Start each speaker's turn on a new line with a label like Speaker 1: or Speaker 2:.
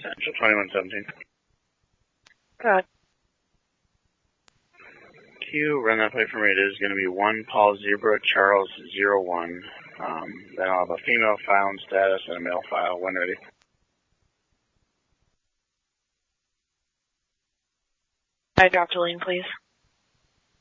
Speaker 1: Central 2117.
Speaker 2: Good.
Speaker 1: Q, run that plate for me. It is going to be 1 Paul Zebra Charles 01. Then I'll have a female found status and a male file when ready.
Speaker 2: Hi, Dr. Lane, please.